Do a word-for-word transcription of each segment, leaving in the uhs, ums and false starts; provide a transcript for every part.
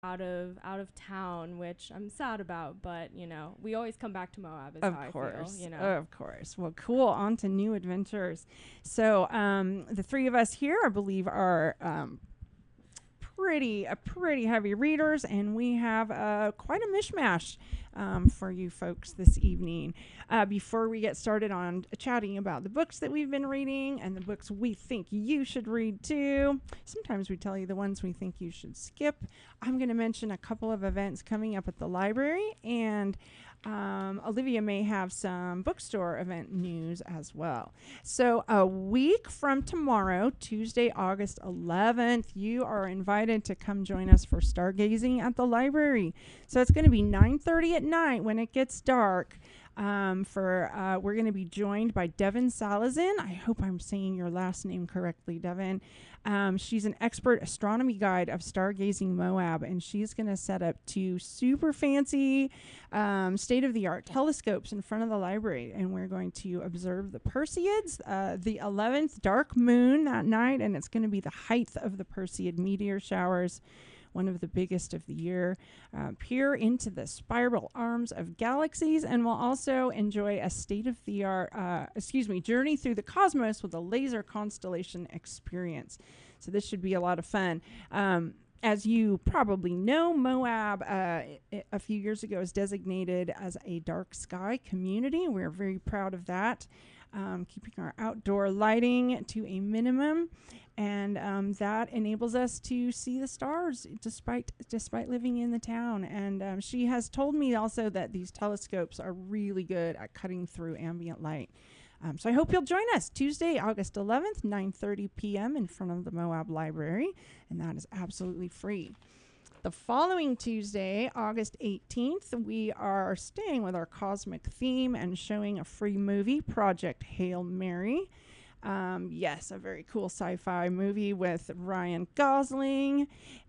out of out of town, which I'm sad about, but you know, we always come back to Moab is Of how I course. feel, you know. Of course. Well, cool. On to new adventures. So, um, the three of us here, I believe, are um, pretty, uh, pretty heavy readers, and we have uh, quite a mishmash um, for you folks this evening. Uh, before we get started on chatting about the books that we've been reading and the books we think you should read too, sometimes we tell you the ones we think you should skip. I'm going to mention a couple of events coming up at the library, and um, Olivia may have some bookstore event news as well. So a week from tomorrow, Tuesday, August eleventh, you are invited to come join us for stargazing at the library. So it's going to be nine thirty at night when it gets dark. Um, for uh, we're going to be joined by Devin Salazin. I hope I'm saying your last name correctly, Devin. Um, she's an expert astronomy guide of Stargazing Moab, and she's going to set up two super fancy um, state-of-the-art telescopes in front of the library, and we're going to observe the Perseids, uh, the eleventh dark moon that night, and it's going to be the height of the Perseid meteor showers, one of the biggest of the year, uh, peer into the spiral arms of galaxies, and we'll also enjoy a state-of-the-art, uh, excuse me, journey through the cosmos with a laser constellation experience. So this should be a lot of fun. Um, as you probably know, Moab, uh, a few years ago, was designated as a dark sky community. We're very proud of that. Um, keeping our outdoor lighting to a minimum, and um, that enables us to see the stars despite despite living in the town. And um, she has told me also that these telescopes are really good at cutting through ambient light. Um, so I hope you'll join us Tuesday, August eleventh, nine thirty p.m. in front of the Moab Library, and that is absolutely free. The following Tuesday, August eighteenth, we are staying with our cosmic theme and showing a free movie, Project Hail Mary. Um, yes, a very cool sci-fi movie with Ryan Gosling.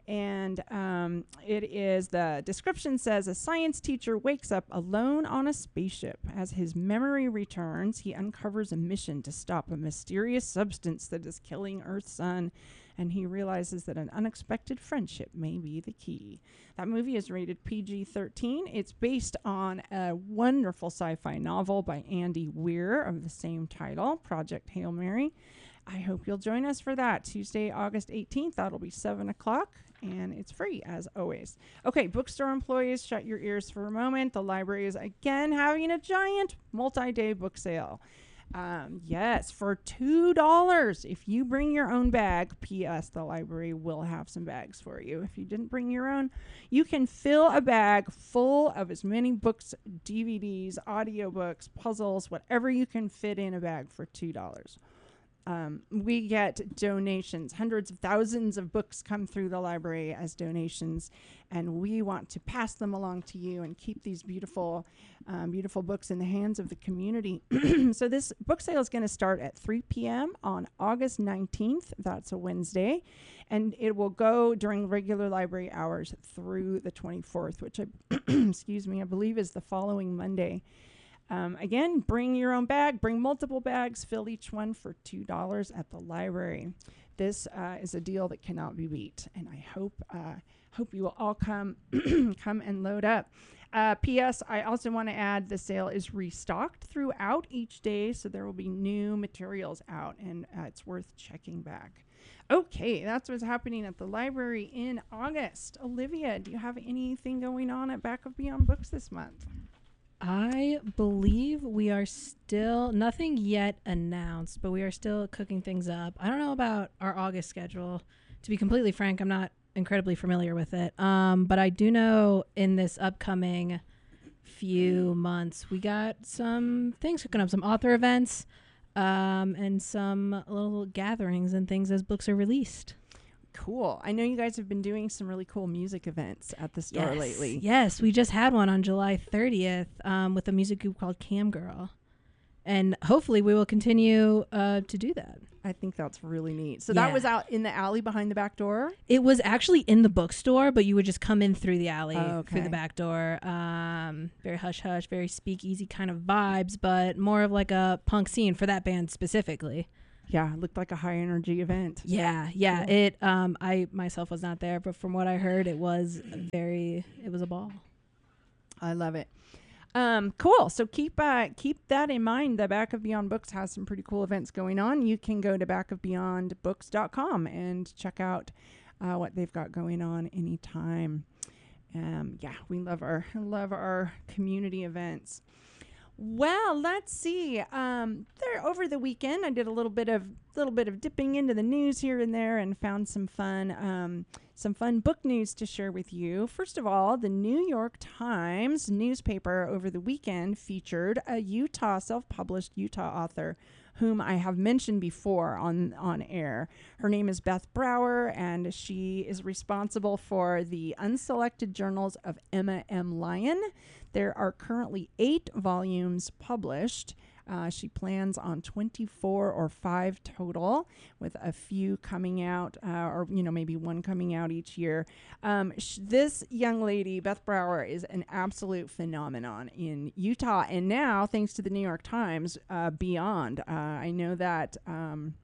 And um, it is, the description says, a science teacher wakes up alone on a spaceship. As his memory returns, he uncovers a mission to stop a mysterious substance that is killing Earth's sun, and he realizes that an unexpected friendship may be the key. That movie is rated P G thirteen. It's based on a wonderful sci-fi novel by Andy Weir of the same title, Project Hail Mary. I hope you'll join us for that Tuesday, August eighteenth. That'll be seven o'clock, and it's free as always. Okay, bookstore employees, shut your ears for a moment. The library is again having a giant multi-day book sale. Um, yes, for two dollars. If you bring your own bag, P S the library will have some bags for you. If you didn't bring your own, you can fill a bag full of as many books, D V Ds, audiobooks, puzzles, whatever you can fit in a bag for two dollars. Um, we get donations. Hundreds of thousands of books come through the library as donations, and we want to pass them along to you and keep these beautiful, um, beautiful books in the hands of the community. So this book sale is going to start at three p.m. on August nineteenth. That's a Wednesday, and it will go during regular library hours through the twenty-fourth, which I, excuse me, I believe is the following Monday. Um, again, bring your own bag, bring multiple bags, fill each one for two dollars at the library. This uh, is a deal that cannot be beat, and I hope uh, hope you will all come come and load up. Uh, P S. I also want to add the sale is restocked throughout each day, so there will be new materials out, and uh, it's worth checking back. Okay, that's what's happening at the library in August. Olivia, do you have anything going on at Back of Beyond Books this month? I believe we are still, nothing yet announced, but we are still cooking things up. I don't know about our August schedule. To be completely frank, I'm not incredibly familiar with it. Um, but I do know in this upcoming few months, we got some things cooking up, some author events, um, and some little gatherings and things as books are released. Cool. I know you guys have been doing some really cool music events at the store yes. lately. Yes, we just had one on July thirtieth um, with a music group called Cam Girl. And hopefully we will continue uh, to do that. I think that's really neat. So yeah. that was out in the alley behind the back door? It was actually in the bookstore, but you would just come in through the alley, oh, okay. through the back door. Um, very hush-hush, very speakeasy kind of vibes, but more of like a punk scene for that band specifically. Yeah, it looked like a high energy event. Yeah, yeah. Cool. It. Um, I myself was not there, but from what I heard, it was very. It was a ball. I love it. Um, cool. So keep uh, keep that in mind. The Back of Beyond Books has some pretty cool events going on. You can go to back of beyond books dot com and check out uh, what they've got going on anytime. Um, yeah, we love our love our community events. Well, let's see. Um, there over the weekend, I did a little bit of little bit of dipping into the news here and there, and found some fun um, some fun book news to share with you. First of all, the New York Times newspaper over the weekend featured a Utah self-published Utah author whom I have mentioned before on on air. Her name is Beth Brower, and she is responsible for the Unselected Journals of Emma M. Lyon. There are currently eight volumes published. Uh, she plans on twenty-four or five total, with a few coming out, uh, or you know maybe one coming out each year. Um, sh- this young lady, Beth Brower, is an absolute phenomenon in Utah, and now, thanks to the New York Times, uh, beyond. Uh, I know that. Um,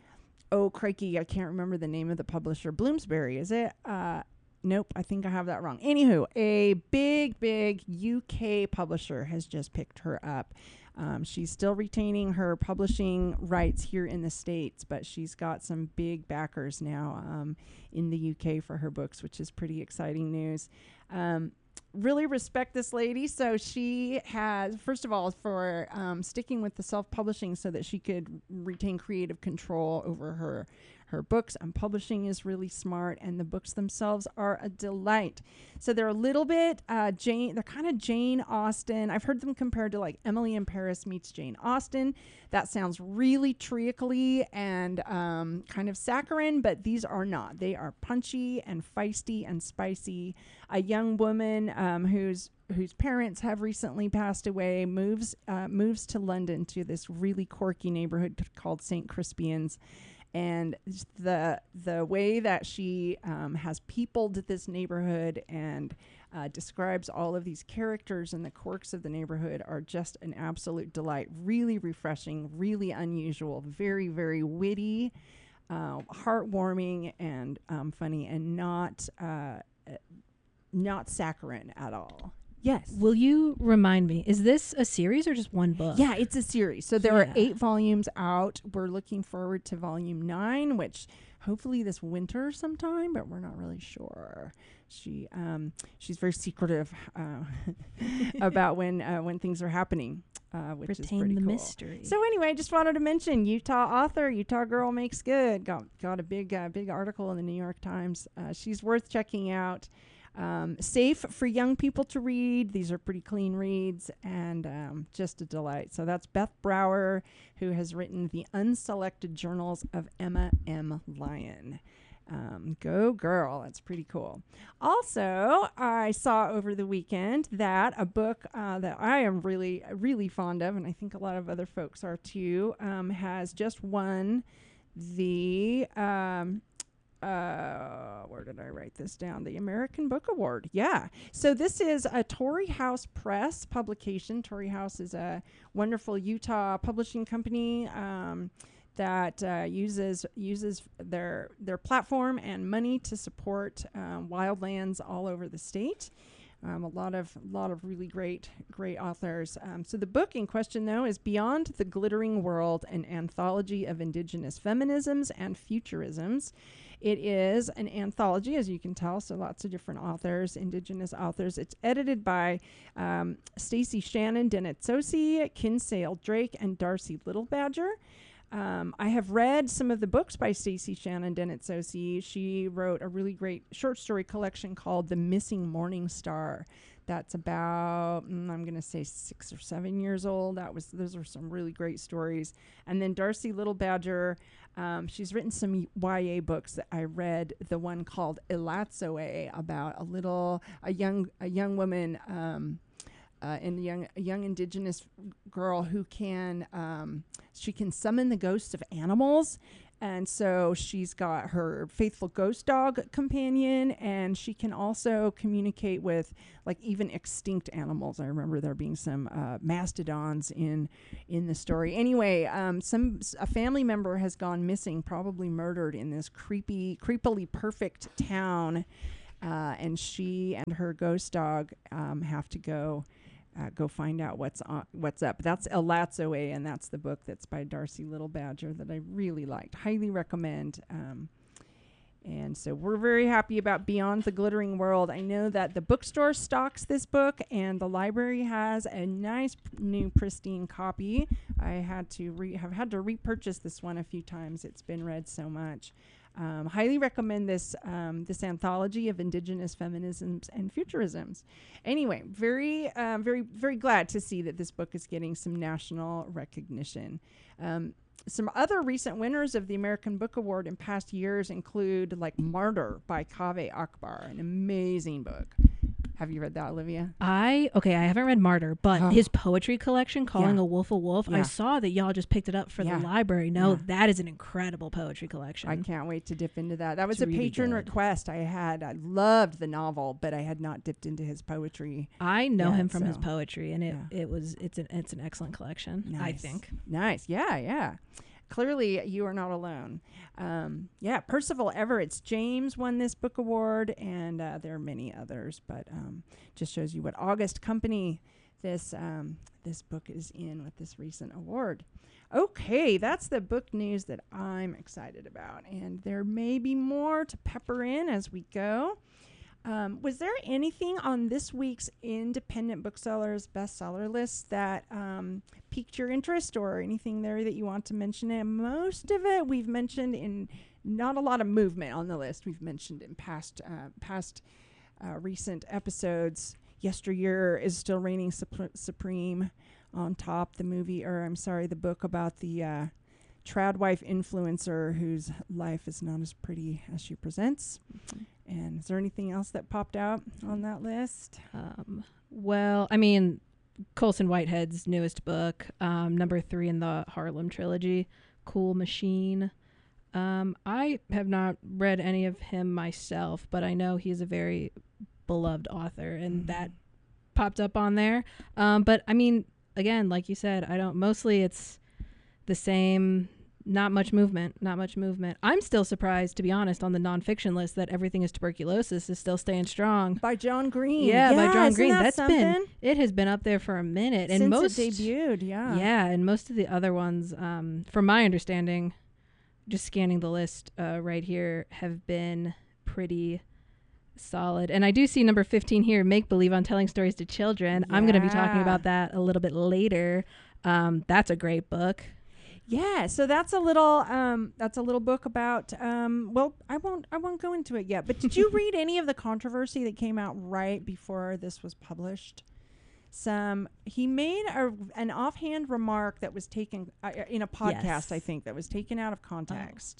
oh, crikey! I can't remember the name of the publisher. Bloomsbury, is it? Uh, Nope, I think I have that wrong. Anywho, a big, big U K publisher has just picked her up. Um, she's still retaining her publishing rights here in the States, but she's got some big backers now um, in the U K for her books, which is pretty exciting news. Um, really respect this lady. So she has, first of all, for um, sticking with the self-publishing so that she could retain creative control over her her books, and publishing is really smart, and the books themselves are a delight. So they're a little bit uh, Jane, they're kind of Jane Austen. I've heard them compared to like Emily in Paris meets Jane Austen. That sounds really treacly and um, kind of saccharine, but these are not. They are punchy and feisty and spicy. A young woman um, who's whose parents have recently passed away moves uh, moves to London, to this really quirky neighborhood called Saint Crispian's. And the the way that she um, has peopled this neighborhood and uh, describes all of these characters and the quirks of the neighborhood are just an absolute delight. Really refreshing, really unusual, very, very witty, uh, heartwarming, and um, funny, and not uh, not saccharine at all. Yes. Will you remind me, is this a series or just one book? Yeah, it's a series. So there Yeah. are eight volumes out. We're looking forward to volume nine, which hopefully this winter sometime, but we're not really sure. She um she's very secretive uh, about when uh, when things are happening, uh, which is Retain pretty the cool. mystery. So anyway, just wanted to mention Utah author, Utah Girl Makes Good. Got got a big uh, big article in the New York Times. Uh, she's worth checking out. Um, safe for young people to read. These are pretty clean reads, and um, just a delight. So that's Beth Brower, who has written the Unselected Journals of Emma M. Lyon. Um, go girl. That's pretty cool. Also, I saw over the weekend that a book uh, that I am really, really fond of, and I think a lot of other folks are too, um, has just won the... Um, uh where did I write this down? The American Book Award. Yeah. So this is a Torrey House Press publication. Torrey House is a wonderful Utah publishing company um, that uh, uses uses their their platform and money to support um, wildlands all over the state. Um, a lot of lot of really great great authors. Um, so the book in question, though, is Beyond the Glittering World: An Anthology of Indigenous Feminisms and Futurisms. It is an anthology, as you can tell, so lots of different authors, Indigenous authors. It's edited by um, Stacy Shannon Denetsosi, Kinsale Drake, and Darcy Littlebadger. Um, I have read some of the books by Stacy Shannon Denetsosi. She wrote a really great short story collection called The Missing Morning Star. That's about, mm, I'm going to say six or seven years old. That was, those are some really great stories. And then Darcy Littlebadger, um, she's written some Y A books that I read. The one called Elatsoe, about a little, a young, a young woman, um, uh, and a young, a young Indigenous girl who can, um, she can summon the ghosts of animals. And so she's got her faithful ghost dog companion, and she can also communicate with like even extinct animals. I remember there being some uh, mastodons in in the story. Anyway, um, some a family member has gone missing, probably murdered in this creepy, creepily perfect town, uh, and she and her ghost dog um, have to go. Uh, go find out what's on, what's up. That's El Lazzoe, and that's the book that's by Darcy Little Badger that I really liked. Highly recommend. Um, and so we're very happy about Beyond the Glittering World. I know that the bookstore stocks this book, and the library has a nice p- new pristine copy. I had to re- have had to repurchase this one a few times. It's been read so much. Um, highly recommend this um, this anthology of indigenous feminisms and futurisms. Anyway, very um, very very glad to see that this book is getting some national recognition. Um, some other recent winners of the American Book Award in past years include like Martyr by Kaveh Akbar, an amazing book. Have you read that, Olivia? I okay, I haven't read Martyr, but Oh. his poetry collection, Calling Yeah. a Wolf a Wolf, Yeah. I saw that y'all just picked it up for Yeah. the library. No, Yeah. that is an incredible poetry collection. I can't wait to dip into that. That was It's a really patron good. request I had. I loved the novel, but I had not dipped into his poetry. I know Yeah, him from his so, poetry, and it, yeah. it was it's an it's an excellent collection. I Nice. think. Nice. Yeah, yeah. Clearly, you are not alone. Um, yeah, Percival Everett's James won this book award, and uh, there are many others, but um, just shows you what August company this um, this book is in with this recent award. Okay, that's the book news that I'm excited about, and there may be more to pepper in as we go. Um, was there anything on this week's independent booksellers bestseller list that um, piqued your interest, or anything there that you want to mention? And most of it we've mentioned in not a lot of movement on the list. We've mentioned in past uh, past uh, recent episodes. Yesteryear is still reigning supr- supreme on top. The movie, or I'm sorry, the book about the uh, trad wife influencer whose life is not as pretty as she presents. Mm-hmm. And is there anything else that popped out on that list? Um, well, I mean, Colson Whitehead's newest book, um, number three in the Harlem trilogy, Cool Machine. Um, I have not read any of him myself, but I know he's a very beloved author, and Mhm. that popped up on there. Um, but I mean, again, like you said, I don't. Mostly, it's the same. Not much movement. Not much movement. I'm still surprised, to be honest, on the nonfiction list that Everything is Tuberculosis is still staying strong. By John Green. Yeah, by John isn't Green. that That's something? been it has been up there for a minute, and Since most it debuted. Yeah. yeah, and most of the other ones, um, from my understanding, just scanning the list uh, right here, have been pretty solid. And I do see number fifteen here, Make Believe on Telling Stories to Children. I'm going to be talking Yeah. about that a little bit later. Um, that's a great book. Yeah, so that's a little um that's a little book about um well, I won't I won't go into it yet, but did you read any of the controversy that came out right before this was published? Some he made a, an offhand remark that was taken uh, in a podcast, Yes. I think, that was taken out of context.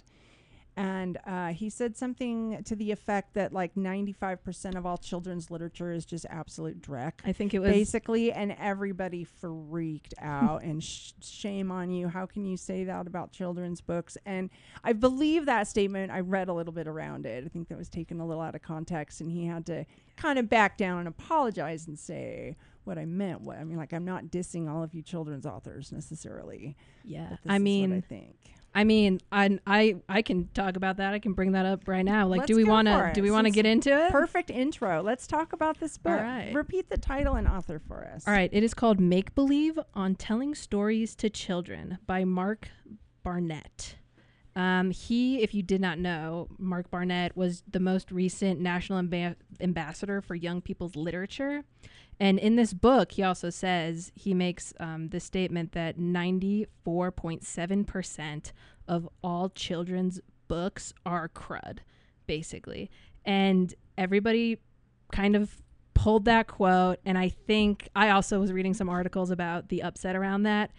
And uh, he said something to the effect that like ninety-five percent of all children's literature is just absolute dreck. I think it was Basically, and everybody freaked out and sh- shame on you. How can you say that about children's books? And I believe that statement, I read a little bit around it. I think that was taken a little out of context, and he had to kind of back down and apologize and say what I meant. What I mean, like, I'm not dissing all of you children's authors necessarily. yeah. But this I is mean, what I think. I mean, I I I can talk about that. I can bring that up right now. Like, Let's do we go want for to it, do we want to since get into it? Perfect intro. Let's talk about this book. All right. Repeat the title and author for us. All right, it is called Make Believe on Telling Stories to Children by Mark Barnett. Um, he, if you did not know, Mark Barnett was the most recent National Amba- Ambassador for Young People's Literature. And in this book, he also says, he makes um, the statement that ninety-four point seven percent of all children's books are crud, basically. And everybody kind of pulled that quote. And I think I also was reading some articles about the upset around that.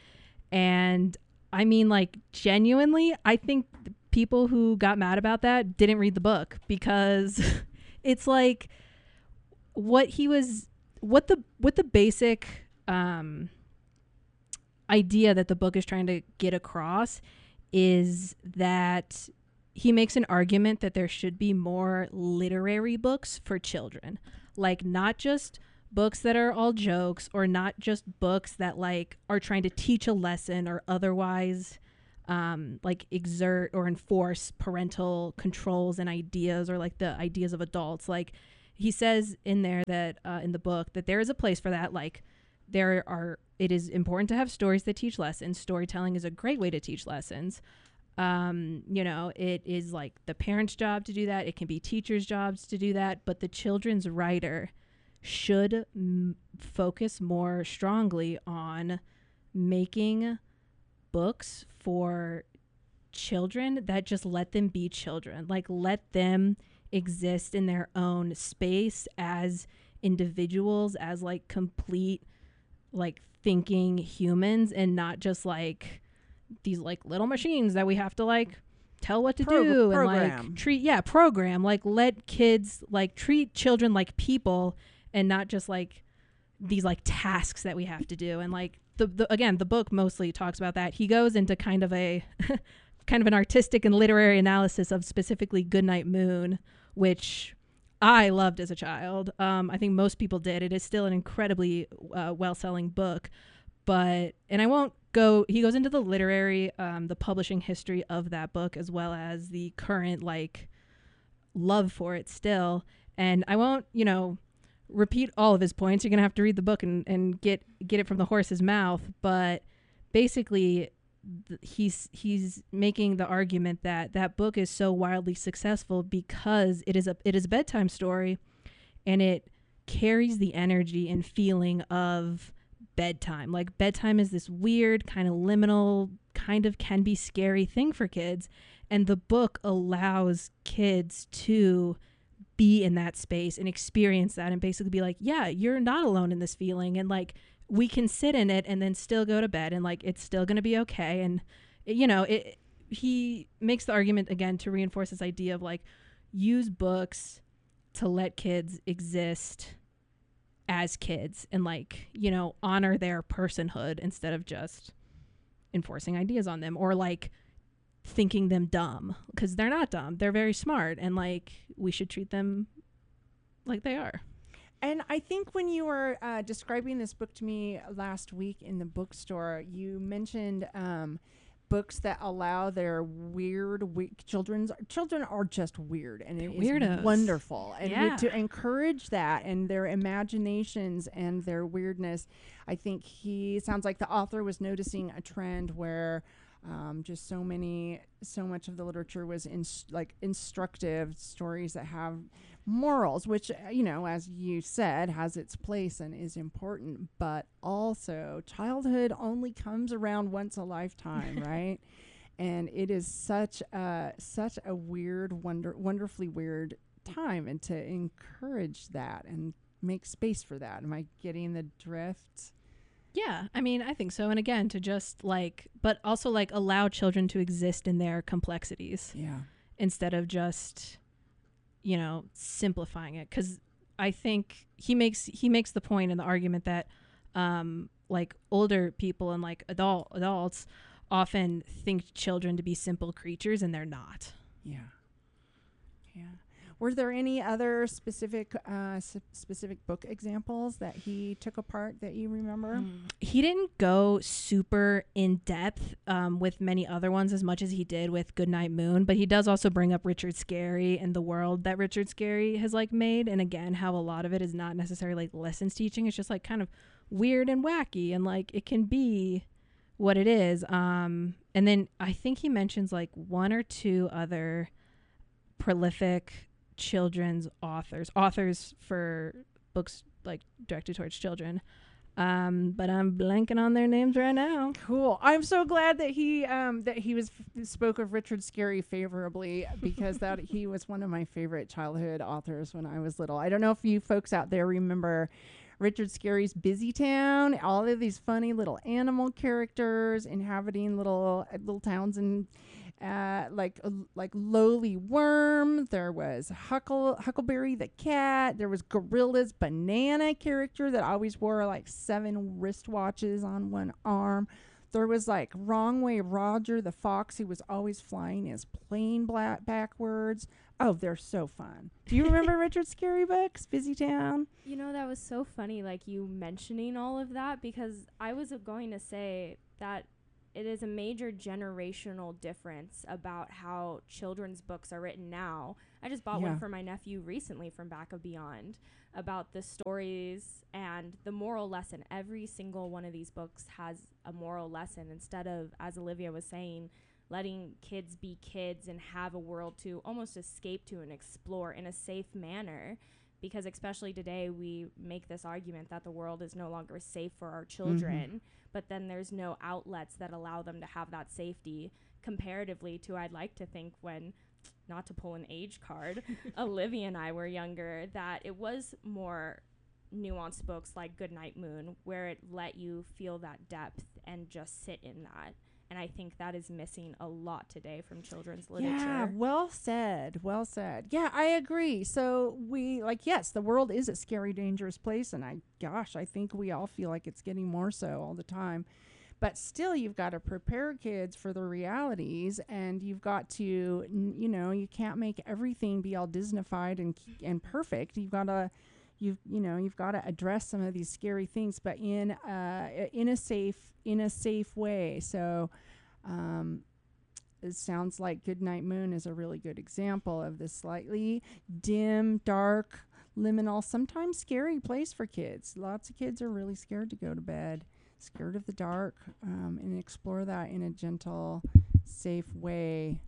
And I mean, like, genuinely, I think the people who got mad about that didn't read the book, because it's like what he was, what the, what the basic um, idea that the book is trying to get across is that he makes an argument that there should be more literary books for children. Like, not just books that are all jokes, or not just books that like are trying to teach a lesson or otherwise um, like exert or enforce parental controls and ideas, or like the ideas of adults. Like, he says in there that uh, in the book that there is a place for that. Like, there are, it is important to have stories that teach lessons. Storytelling is a great way to teach lessons. Um, you know, it is like the parent's job to do that. It can be teachers' jobs to do that. But the children's writer should m- focus more strongly on making books for children that just let them be children. Like, let them exist in their own space as individuals, as like complete, like thinking humans, and not just like these like little machines that we have to like tell what to Pro- do program. and like treat yeah program like let kids like treat children like people, and not just like these like tasks that we have to do. And like the, the again the book mostly talks about that. He goes into kind of a kind of an artistic and literary analysis of specifically Goodnight Moon, which I loved as a child. um I think most people did. It is still an incredibly uh, well-selling book. But, and I won't go, he goes into the literary, um, the publishing history of that book, as well as the current, like, love for it still. And I won't, you know, repeat all of his points. You're going to have to read the book and, and get, get it from the horse's mouth. But basically, th- he's, he's making the argument that that book is so wildly successful because it is a, it is a bedtime story, and it carries the energy and feeling of bedtime. Like, bedtime is this weird kind of liminal, kind of can be scary thing for kids, and the book allows kids to be in that space and experience that, and basically be like, yeah, you're not alone in this feeling, and like we can sit in it and then still go to bed, and like it's still going to be okay. And you know, it he makes the argument again to reinforce this idea of like, use books to let kids exist as kids, and like, you know, honor their personhood instead of just enforcing ideas on them, or like thinking them dumb, because they're not dumb. They're very smart, and like we should treat them like they are. And I think when you were uh, describing this book to me last week in the bookstore, you mentioned um, books that allow their weird we- children's children are just weird, and it Weirdos. is wonderful. And Yeah. to encourage that and their imaginations and their weirdness, I think he sounds like the author was noticing a trend where um, just so many, so much of the literature was in like instructive stories that have morals, which, uh, you know, as you said, has its place and is important, but also childhood only comes around once a lifetime, right? And it is such a such a weird, wonder, wonderfully weird time, and to encourage that and make space for that. Am I getting the drift? Yeah, I mean, I think so. And again, to just like, but also like allow children to exist in their complexities Yeah. instead of just, you know, simplifying it. Because I think he makes he makes the point in the argument that um, like older people and like adult adults often think children to be simple creatures, and they're not. Yeah. Yeah. Were there any other specific uh, s- specific book examples that he took apart that you remember? He didn't go super in depth um, with many other ones as much as he did with Goodnight Moon, but he does also bring up Richard Scarry and the world that Richard Scarry has like made, and again how a lot of it is not necessarily like lessons teaching. It's just like kind of weird and wacky, and like it can be what it is. Um, and then I think he mentions like one or two other prolific children's authors, authors for books like directed towards children. Um, but I'm blanking on their names right now. Cool. I'm so glad that he um, that he was f- spoke of Richard Scarry favorably, because that he was one of my favorite childhood authors when I was little. I don't know if you folks out there remember Richard Scarry's Busy Town, all of these funny little animal characters inhabiting little uh, little towns, and uh, like uh, like Lowly Worm. There was Huckle Huckleberry the cat. There was Gorilla's banana character that always wore like seven wristwatches on one arm. There was like Wrong Way Roger the Fox, who was always flying his plane black backwards. Oh, they're so fun. Do you remember Richard Scary Books, Busy Town? You know, that was so funny, like you mentioning all of that, because I was uh, going to say that it is a major generational difference about how children's books are written now. I just bought Yeah. one for my nephew recently from Back of Beyond about the stories and the moral lesson. Every single one of these books has a moral lesson, instead of, as Olivia was saying, letting kids be kids and have a world to almost escape to and explore in a safe manner. Because especially today, we make this argument that the world is no longer safe for our children, mm-hmm. but then there's no outlets that allow them to have that safety comparatively to, I'd like to think, when, not to pull an age card, Olivia and I were younger, that it was more nuanced books like Goodnight Moon, where it let you feel that depth and just sit in that. And I think that is missing a lot today from children's literature. Yeah, well said. Well said. Yeah, I agree. So we, like, yes, the world is a scary, dangerous place. And I, gosh, I think we all feel like it's getting more so all the time. But still, you've got to prepare kids for the realities. And you've got to, n- you know, you can't make everything be all Disneyfied and and perfect. You've got to, you've, you know, you've got to address some of these scary things, but in, uh, in a safe, in a safe way. So, um, it sounds like Goodnight Moon is a really good example of this slightly dim, dark, liminal, sometimes scary place for kids. Lots of kids are really scared to go to bed, scared of the dark, um, and explore that in a gentle, safe way.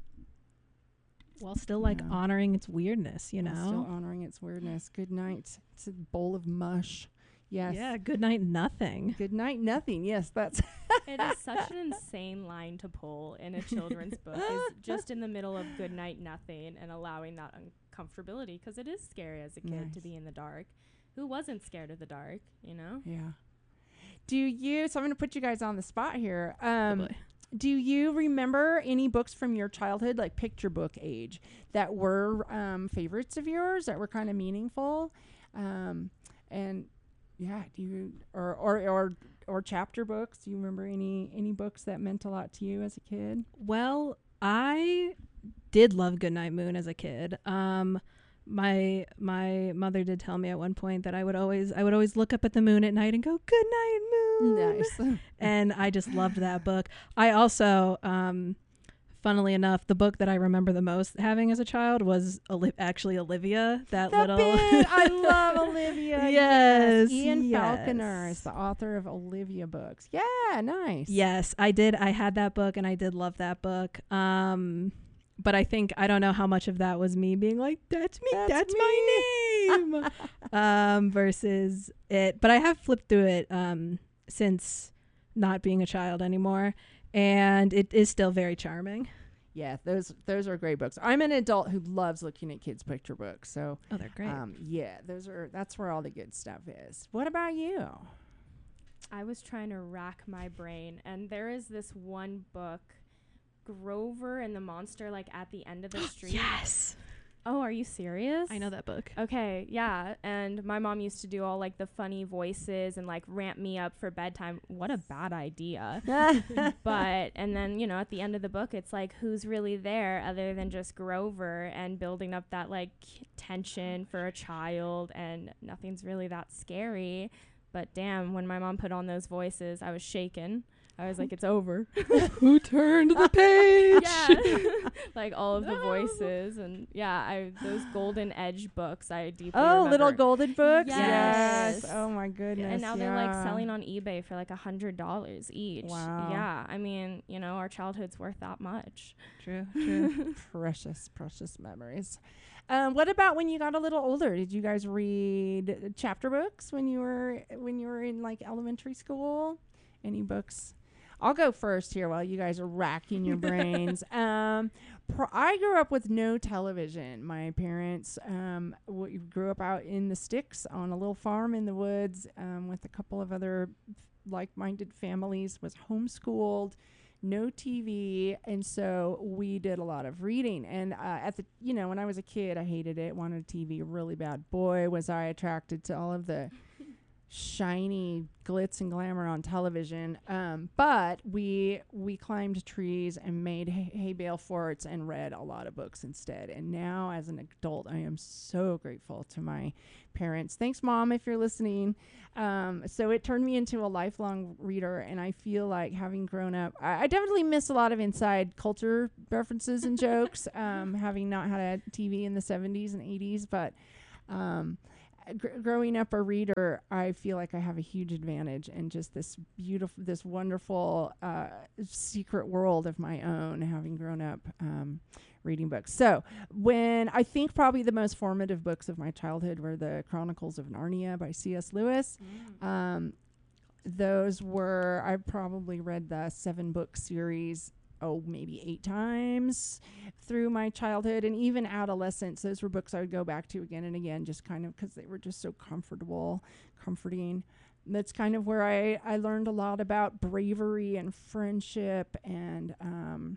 While still like Yeah. honoring its weirdness, you know? While still honoring its weirdness. Good night. It's a bowl of mush. Yes. Yeah, good night, nothing. Good night, nothing. Yes, that's... It is such an insane line to pull in a children's book, is just in the middle of good night, nothing, and allowing that uncomfortability, because it is scary as a kid Nice. to be in the dark. Who wasn't scared of the dark, you know? Yeah. Do you... So I'm going to put you guys on the spot here. Um, Oh boy. do you remember any books from your childhood, like picture book age, that were um, favorites of yours, that were kind of meaningful? Um, and... Yeah, do you or, or or or chapter books? Do you remember any any books that meant a lot to you as a kid? Well, I did love Goodnight Moon as a kid. Um, my my mother did tell me at one point that I would always I would always look up at the moon at night and go, "Good night, moon." Nice. And I just loved that book. I also, um, funnily enough, the book that I remember the most having as a child was Oli- actually Olivia. That The little. bit. I love Olivia. Yes, Ian yes. Falconer is the author of Olivia books. Yeah, nice. Yes, I did. I had that book and I did love that book. Um, but I think, I don't know how much of that was me being like, that's me, That's that's, me." my name. um, versus it. But I have flipped through it um, since not being a child anymore. And it is still very charming. Yeah, those those are great books. I'm an adult who loves looking at kids' picture books. So Oh, they're great. um, yeah, those are that's where all the good stuff is. What about you? I was trying to rack my brain, and there is this one book, Grover and the Monster, like at the end of the street. Yes. Oh, are you serious? I know that book. Okay, yeah. And my mom used to do all like the funny voices and like ramp me up for bedtime. What a bad idea. But, and then, you know, at the end of the book, it's like, who's really there other than just Grover, and building up that like tension for a child, and nothing's really that scary. But damn, when my mom put on those voices, I was shaken. I was like, it's over. Who turned the page? Yeah. Like all of the voices. And yeah, I those Golden Edge books, I deeply Oh, remember. little golden books. Yes. Oh my goodness. And now they're like yeah. selling on eBay for like a hundred dollars each. Wow. Yeah. I mean, you know, our childhood's worth that much. True, true. precious, precious memories. Um, what about when you got a little older? Did you guys read chapter books when you were when you were in like elementary school? Any books? I'll go first here while you guys are racking your brains. Um, pr- I grew up with no television. My parents um, w- grew up out in the sticks on a little farm in the woods um, with a couple of other like-minded families, was homeschooled, no T V. And so we did a lot of reading. And uh, at the, you know, when I was a kid, I hated it, wanted a T V really bad. Boy, was I attracted to all of the shiny glitz and glamour on television. Um, but we we climbed trees and made hay, hay bale forts and read a lot of books instead. And now, as an adult, I am so grateful to my parents. Thanks, Mom, if you're listening. Um, so it turned me into a lifelong reader, and I feel like having grown up, I, I definitely miss a lot of inside culture references and jokes, um, having not had a T V in the seventies and eighties, but um, Gr- growing up a reader, I feel like I have a huge advantage and just this beautiful, this wonderful uh, secret world of my own, having grown up um, reading books. So when I think probably the most formative books of my childhood were the Chronicles of Narnia by C S Lewis. Mm. Um, those were, I probably read the seven book series oh, maybe eight times through my childhood and even adolescence. Those were books I would go back to again and again, just kind of because they were just so comfortable, comforting. And that's kind of where I, I learned a lot about bravery and friendship and um,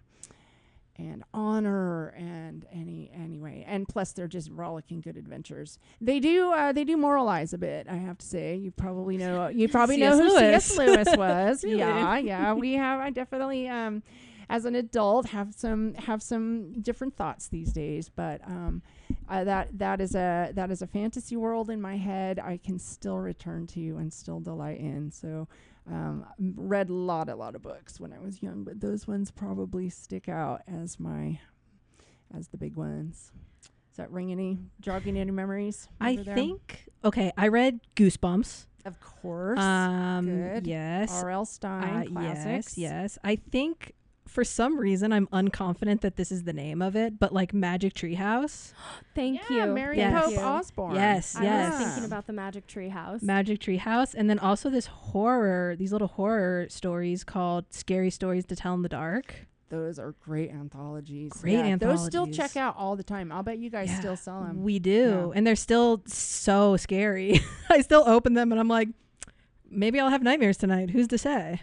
and honor and any anyway. And plus, they're just rollicking good adventures. They do uh, they do moralize a bit, I have to say. You probably know you probably know who C S Lewis was. Really? Yeah, yeah. We have I definitely. Um, As an adult, have some have some different thoughts these days, but um, uh, that that is a that is a fantasy world in my head. I can still return to and still delight in. So, um, read a lot a lot of books when I was young, but those ones probably stick out as my as the big ones. Does that ring any jogging any memories? I there? think okay. I read Goosebumps. Of course. Um, Good. Yes. R L. Stein Uh, classics. yes. Yes. I think. For some reason, I'm unconfident that this is the name of it, but like Magic Tree House. Thank yeah, you. Mary Yes. Pope Osborne. Yes, I yes. was thinking about the Magic Tree House. Magic Tree House. And then also this horror, these little horror stories called Scary Stories to Tell in the Dark. Those are great anthologies. Great yeah, anthologies. Those still check out all the time. I'll bet you guys Yeah, still sell them. We do. Yeah. And they're still so scary. I still open them and I'm like, maybe I'll have nightmares tonight. Who's to say?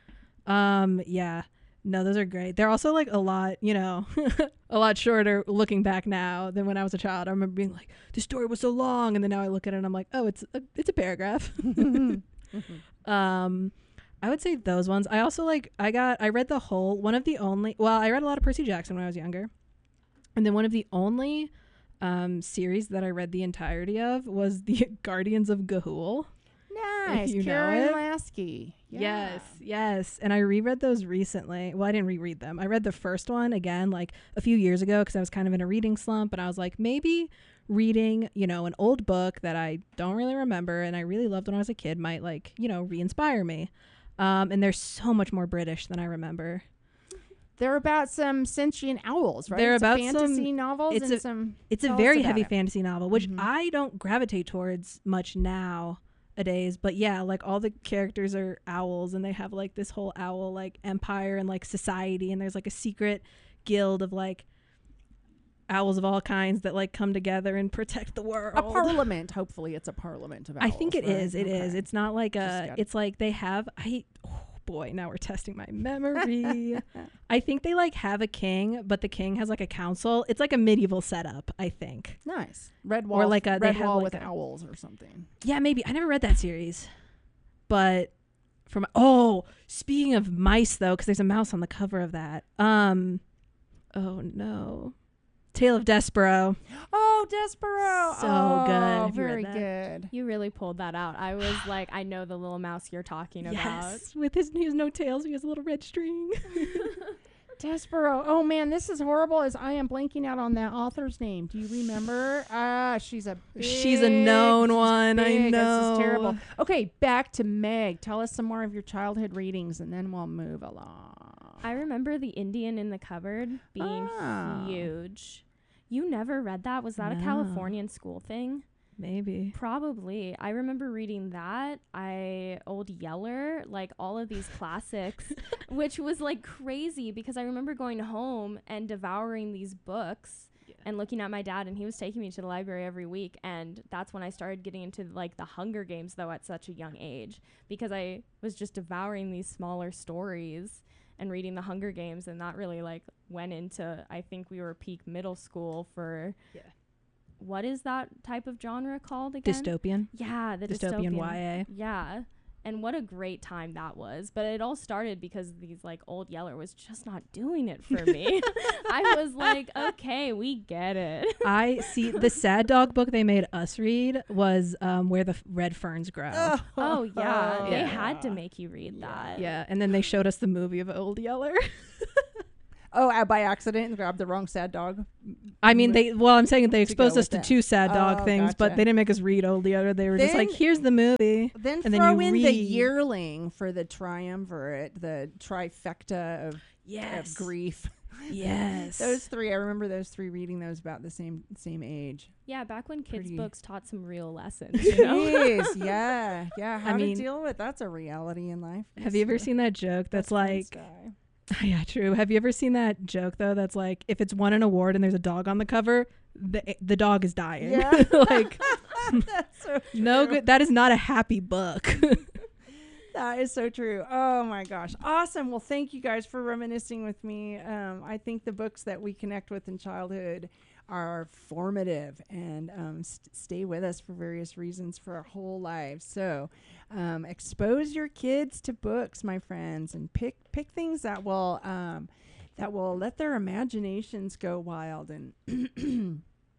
Um, yeah. No, those are great. They're also like a lot, you know, a lot shorter looking back now than when I was a child. I remember being like, the story was so long. And then now I look at it and I'm like, oh, it's a, it's a paragraph. um, I would say those ones. I also like, I got, I read the whole, one of the only, well, I read a lot of Percy Jackson when I was younger. And then one of the only um, series that I read the entirety of was the Guardians of Ga'Hoole. Nice. you know Karen it. Lasky. Yeah. Yes, yes. And I reread those recently. Well, I didn't reread them. I read the first one again like a few years ago because I was kind of in a reading slump. And I was like, maybe reading, you know, an old book that I don't really remember and I really loved when I was a kid might like, you know, re-inspire me. Um, and they're so much more British than I remember. They're about some sentient owls, right? They're it's about a fantasy some- novels it's and a- some. It's a tell us very about heavy it. fantasy novel, which Mhm. I don't gravitate towards much nowadays. But yeah, like all the characters are owls and they have like this whole owl like empire and like society. And there's like a secret guild of like owls of all kinds that like come together and protect the world. A parliament. Hopefully, it's a parliament of owls. I think it right? is. It is. Okay. It's not like Just a. gotta- It's like they have. I. Oh boy, now we're testing my memory. I think they like have a king, but the king has like a council. It's like a medieval setup. I think. Nice. Red wall. like a- they red have wall like with a- owls or something. Yeah, maybe. I never read that series, but from oh, speaking of mice though, because there's a mouse on the cover of that. Um, oh no, Tale of Despero. Oh, Despero. So oh, good. Have you read Very that? good. You really pulled that out. I was like, I know the little mouse you're talking about. Yes, with his he has no tails. He has a little red string. Despero. Oh man, this is horrible. As I am blanking out on that author's name. Do you remember? Ah, she's a big, She's a known she's one. I big. know. This is terrible. Okay, back to Meg. Tell us some more of your childhood readings, and then we'll move along. I remember the Indian in the cupboard being Oh. huge. You never read that? Was that a No. Californian school thing? Maybe. Probably. I remember reading that. I Old Yeller, like all of these classics, which was like crazy because I remember going home and devouring these books Yeah. and looking at my dad, and he was taking me to the library every week, and that's when I started getting into like the Hunger Games though at such a young age because I was just devouring these smaller stories and reading the Hunger Games, and that really like went into, I think we were peak middle school for Yeah. what is that type of genre called again? Dystopian. Yeah, the Dystopian dystopian Y A. Yeah. And what a great time that was. But it all started because these like Old Yeller was just not doing it for me. I was like, okay, we get it. I see the sad dog book they made us read was um, Where the F- Red Ferns Grow. Oh, Oh yeah, they Yeah. had to make you read Yeah. that. Yeah, and then they showed us the movie of Old Yeller. Oh, uh, by accident, grabbed the wrong sad dog. I mean, they. Well, I'm saying they To exposed go us with to it. two sad dog Oh, things, but gotcha. they didn't make us read Old Yeller. They were just like, Then- "Here's the movie." Then And then throw you in the read. yearling for the triumvirate, the trifecta of, of grief. Yes. Those three, I remember those three reading those about the same same age. Yeah, back when kids' Pretty- books taught some real lessons, you know? Jeez, yeah, yeah. How I to mean- deal with that's a reality in life. Have you ever seen that joke that's like, yeah, true. Have you ever seen that joke though? That's like, if it's won an award and there's a dog on the cover, the the dog is dying. Yeah. Like, That's so no true. good. That is not a happy book. That is so true. Oh my gosh. Awesome. Well, thank you guys for reminiscing with me. Um, I think the books that we connect with in childhood are formative and um, st- stay with us for various reasons for our whole lives. So um, expose your kids to books, my friends, and pick pick things that will um, that will let their imaginations go wild and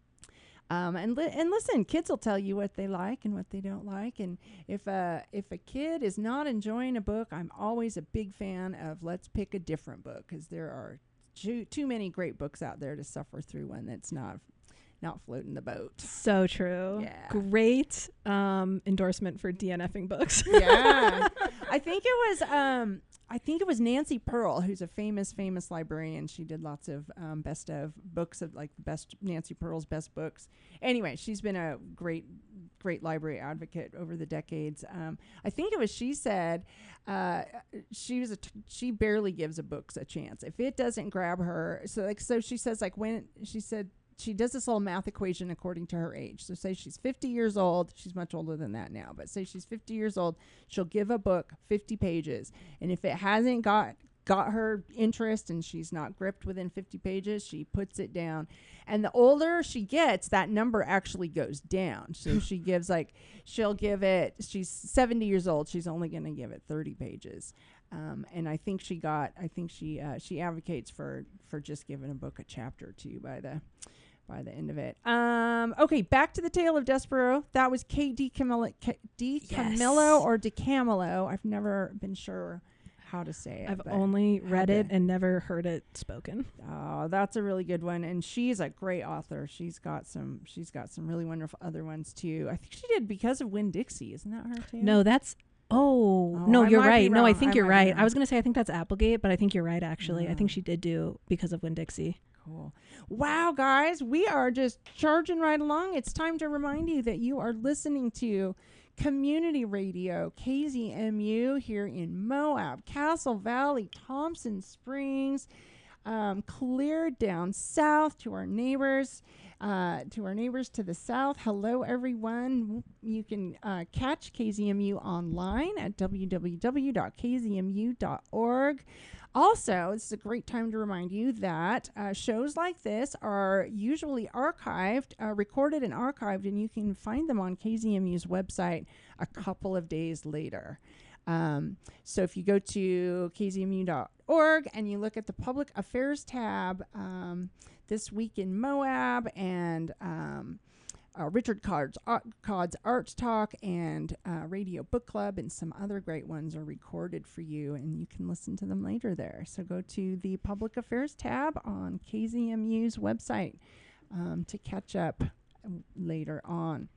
Um, and li- and listen, kids will tell you what they like and what they don't like. And if a if a kid is not enjoying a book, I'm always a big fan of let's pick a different book, because there are too too many great books out there to suffer through one that's not not floating the boat. So true. Yeah. Great um, endorsement for DNFing books. Yeah, I think it was um I think it was Nancy Pearl, who's a famous famous librarian. She did lots of um, best of books of like best Nancy Pearl's best books. Anyway, she's been a great great library advocate over the decades. Um, I think it was she said uh, she was a t- she barely gives a books a chance if it doesn't grab her. So like so she says like when she said. She does this little math equation according to her age. So say she's fifty years old. She's much older than that now, but say she's fifty years old. She'll give a book fifty pages. And if it hasn't got got her interest and she's not gripped within fifty pages, she puts it down. And the older she gets, that number actually goes down. So she gives like, she'll give it, she's seventy years old. She's only going to give it thirty pages. Um, and I think she got, I think she, uh, she advocates for, for just giving a book a chapter or two by the, by the end of it. Um, okay, back to the Tale of Despero. That was Kate DiCamillo, K- DiCamillo Yes. or DiCamillo. I've never been sure how to say it. I've but only had read it to- and never heard it spoken. Oh, that's a really good one, and she's a great author. She's got some. She's got some really wonderful other ones too. I think she did Because of Winn-Dixie. Isn't that her too? No, that's oh, Oh, no, I you're might be right. No, I wrong. think I you're might be right. wrong. I was gonna say I think that's Applegate, but I think you're right. Actually, I think Oh. she did do Because of Winn-Dixie. Cool. Wow, guys, we are just charging right along. It's time to remind you that you are listening to Community Radio, K Z M U, here in Moab, Castle Valley, Thompson Springs, um, clear down south to our neighbors, uh, to our neighbors to the south. Hello, everyone. You can uh, catch K Z M U online at w w w dot k z m u dot org. Also, this is a great time to remind you that uh, shows like this are usually archived, uh, recorded and archived, and you can find them on K Z M U's website a couple of days later. Um, so if you go to k z m u dot org and you look at the Public Affairs tab, um, This Week in Moab and um, uh, Richard Codd's, uh, Codd's Arts Talk and uh, Radio Book Club and some other great ones are recorded for you, and you can listen to them later there. So go to the Public Affairs tab on K Z M U's website um, to catch up later on.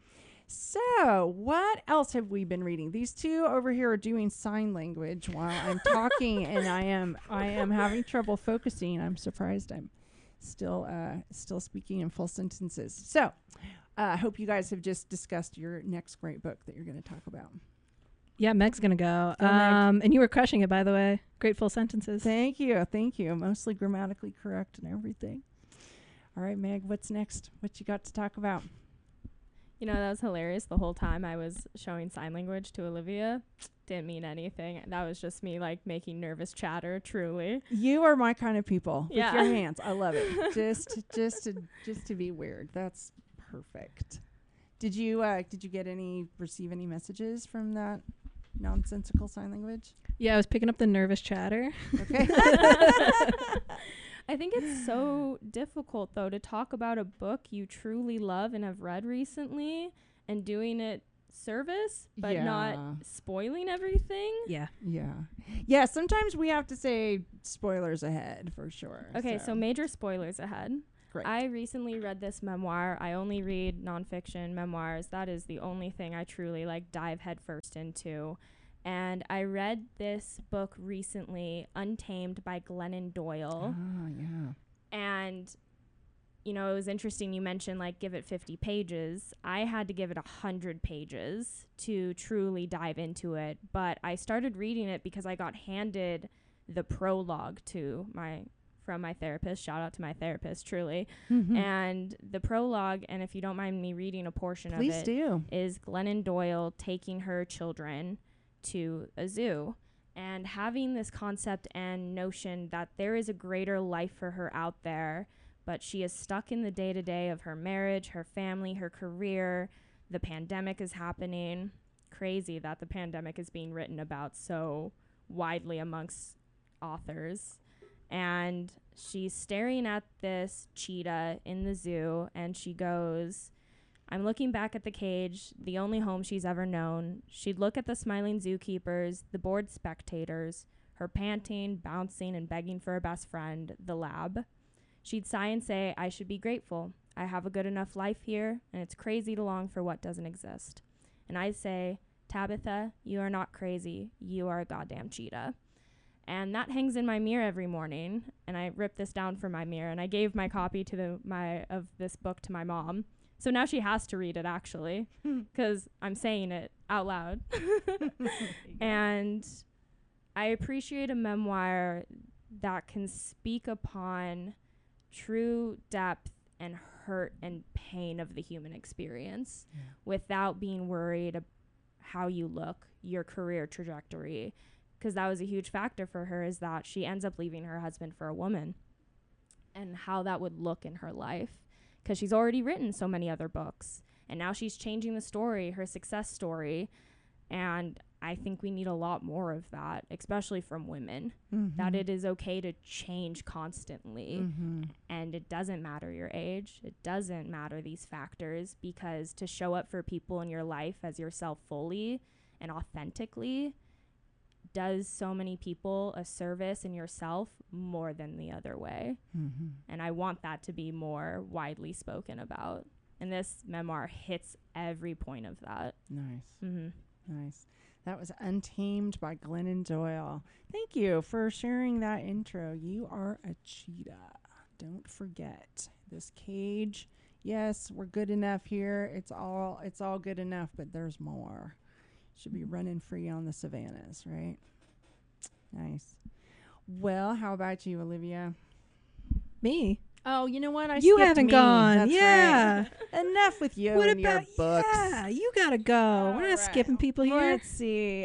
So what else have we been reading? These two over here are doing sign language while I'm talking, and I am I am having trouble focusing. I'm surprised I'm still uh, still speaking in full sentences. So I uh, hope you guys have just discussed your next great book that you're going to talk about. Yeah, Meg's gonna go. Go, Meg. Um, and you were crushing it, by the way. Great full sentences. Thank you, thank you. Mostly grammatically correct and everything. All right, Meg, what's next? What you got to talk about? You know, that was hilarious. The whole time I was showing sign language to Olivia, didn't mean anything. That was just me, like, making nervous chatter, truly. You are my kind of people. Yeah. With your hands. I love it. just just to just to be weird. That's Perfect. Did you uh, did you get any receive any messages from that nonsensical sign language? Yeah, I was picking up the nervous chatter. Okay. I think it's so difficult, though, to talk about a book you truly love and have read recently and doing it service, but Yeah. not spoiling everything. Yeah. Yeah. Yeah, sometimes we have to say spoilers ahead for sure. Okay, so major spoilers ahead. Great. I recently read this memoir. I only read nonfiction memoirs. That is the only thing I truly like dive headfirst into. And I read this book recently, Untamed by Glennon Doyle. Ah, yeah. And, you know, it was interesting. You mentioned, like, give it fifty pages. I had to give it one hundred pages to truly dive into it. But I started reading it because I got handed the prologue to my from my therapist. Shout out to my therapist, truly. Mm-hmm. And the prologue, and if you don't mind me reading a portion Please of it, do. is Glennon Doyle taking her children to a zoo and having this concept and notion that there is a greater life for her out there, but she is stuck in the day-to-day of her marriage, her family, her career. The pandemic is happening. Crazy that the pandemic is being written about so widely amongst authors. And she's staring at this cheetah in the zoo, and she goes, I'm looking back at the cage, the only home she's ever known. She'd look at the smiling zookeepers, the bored spectators, her panting, bouncing, and begging for her best friend, the lab. She'd sigh and say, I should be grateful. I have a good enough life here, and it's crazy to long for what doesn't exist. And I'd say, Tabitha, you are not crazy. You are a goddamn cheetah. And that hangs in my mirror every morning. And I ripped this down from my mirror, and I gave my copy to the my of this book to my mom. So now she has to read it, actually, because I'm saying it out loud. And I appreciate a memoir that can speak upon true depth and hurt and pain of the human experience Yeah. without being worried about how you look, your career trajectory. Because that was a huge factor for her, is that she ends up leaving her husband for a woman and how that would look in her life. Because she's already written so many other books, and now she's changing the story, her success story. And I think we need a lot more of that, especially from women, Mm-hmm. that it is okay to change constantly. Mm-hmm. And it doesn't matter your age. It doesn't matter these factors, because to show up for people in your life as yourself fully and authentically does so many people a service in yourself more than the other way. Mm-hmm. And I want that to be more widely spoken about. And this memoir hits every point of that. Nice. Mm-hmm. Nice. That was Untamed by Glennon Doyle. Thank you for sharing that intro. You are a cheetah. Don't forget this cage. Yes, we're good enough here. It's all it's all good enough, but there's more. Should be running free on the savannas, right? Nice. Well, how about you, Olivia? Me? Oh, you know what? I You skipped haven't me. gone. That's Yeah. right. Enough with you What and about your books. Yeah, you gotta go. We're All not right. skipping people here. Let's see.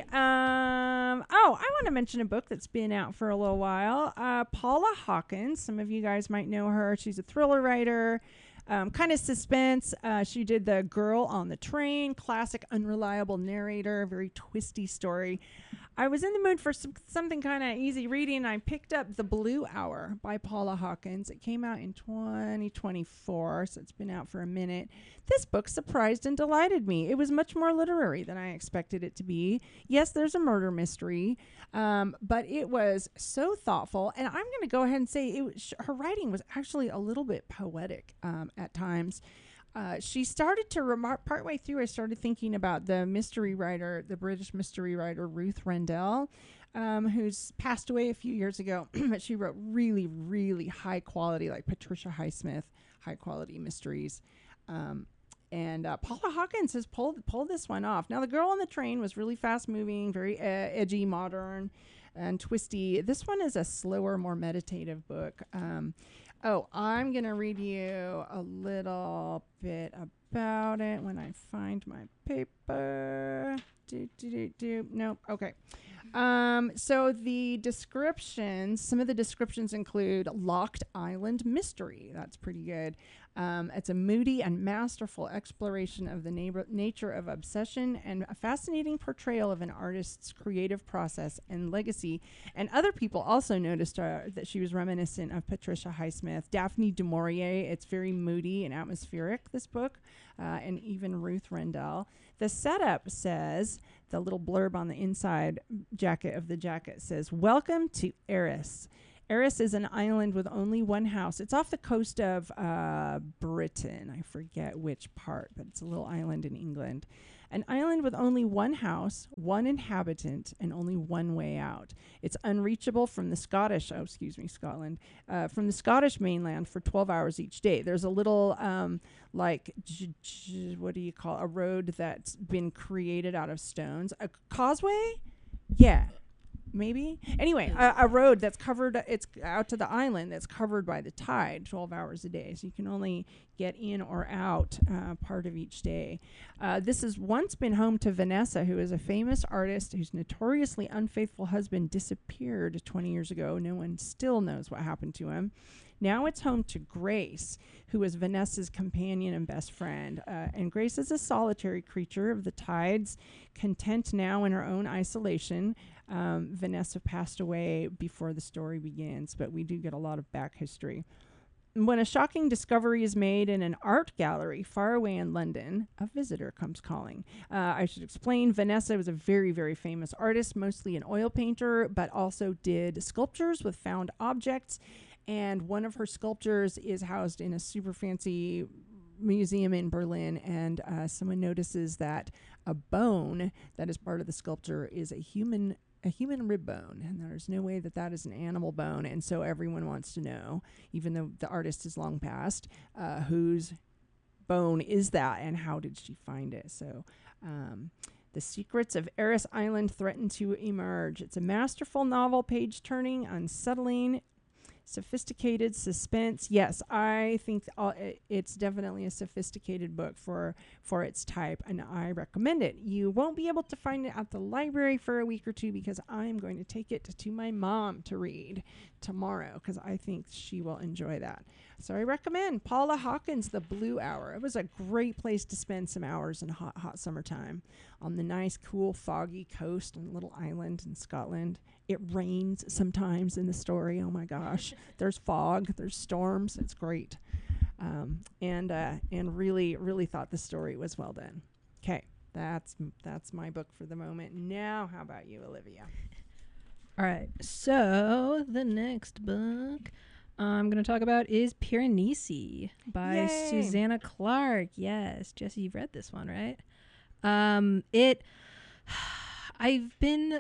Um, oh, I want to mention a book that's been out for a little while. Uh, Paula Hawkins. Some of you guys might know her. She's a thriller writer, um, kind of suspense. Uh, she did The Girl on the Train, classic unreliable narrator, very twisty story. I was in the mood for some, something kind of easy reading, and I picked up The Blue Hour by Paula Hawkins. It came out in twenty twenty-four, so it's been out for a minute. This book surprised and delighted me. It was much more literary than I expected it to be. Yes, there's a murder mystery, um, but it was so thoughtful, and I'm going to go ahead and say it was, her writing was actually a little bit poetic um, at times. Uh, she started to remark partway through. I started thinking about the mystery writer, the British mystery writer Ruth Rendell, um, who's passed away a few years ago. But she wrote really, really high quality, like Patricia Highsmith, high quality mysteries. Um, and uh, Paula Hawkins has pulled pulled this one off. Now, The Girl on the Train was really fast moving, very uh, edgy, modern, and twisty. This one is a slower, more meditative book. Um, Oh, I'm going to read you a little bit about it when I find my paper. Do, do, do, do. Nope. Okay. Um, so the descriptions, some of the descriptions include Locked Island Mystery. That's pretty good. Um, it's a moody and masterful exploration of the neighbor- nature of obsession and a fascinating portrayal of an artist's creative process and legacy. And other people also noticed uh, that she was reminiscent of Patricia Highsmith, Daphne du Maurier. It's very moody and atmospheric, this book, uh, and even Ruth Rendell. The setup says, the little blurb on the inside jacket of the jacket says, "Welcome to Eris. Eris is an island with only one house." It's off the coast of uh, Britain. I forget which part, but it's a little island in England. An island with only one house, one inhabitant, and only one way out. It's unreachable from the Scottish, oh, excuse me, Scotland, uh, from the Scottish mainland for twelve hours each day. There's a little, um, like, j- j- what do you call it? A road that's been created out of stones. A causeway? Yeah. Maybe. Anyway, a, a road that's covered, it's out to the island that's covered by the tide twelve hours a day. So you can only get in or out uh, part of each day. Uh, this has once been home to Vanessa, who is a famous artist whose notoriously unfaithful husband disappeared twenty years ago. No one still knows what happened to him. Now it's home to Grace, who is Vanessa's companion and best friend. Uh, and Grace is a solitary creature of the tides, content now in her own isolation. Um, Vanessa passed away before the story begins, but we do get a lot of back history. When a shocking discovery is made in an art gallery far away in London, a visitor comes calling. Uh, I should explain, Vanessa was a very, very famous artist, mostly an oil painter, but also did sculptures with found objects. And one of her sculptures is housed in a super fancy museum in Berlin, and uh, someone notices that a bone that is part of the sculpture is a human a human rib bone, and there's no way that that is an animal bone. And so everyone wants to know, even though the artist is long past, uh, whose bone is that and how did she find it? So um, the secrets of Eris Island threaten to emerge. It's a masterful novel, page-turning, unsettling, sophisticated suspense. Yes, I think uh, it, it's definitely a sophisticated book for for its type, and I recommend it. You won't be able to find it at the library for a week or two because I'm going to take it to, to my mom to read tomorrow because I think she will enjoy that. So I recommend Paula Hawkins' The Blue Hour. It was a great place to spend some hours in hot, hot summertime on the nice, cool, foggy coast and little island in Scotland. It rains sometimes in the story. Oh my gosh. There's fog, there's storms. It's great. Um, and uh, and really, really thought the story was well done. Okay, that's that's my book for the moment. Now, how about you, Olivia? All right. So the next book I'm going to talk about is Piranesi by Yay. Susanna Clark. Yes, Jesse, you've read this one, right? Um, it. I've been.